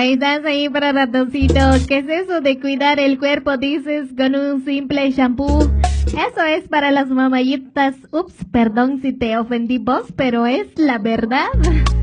estás ahí para ratoncito. ¿Qué es eso de cuidar el cuerpo, dices, con un simple shampoo? Eso es para las mamayitas. Ups, perdón si te ofendí vos, pero es la verdad.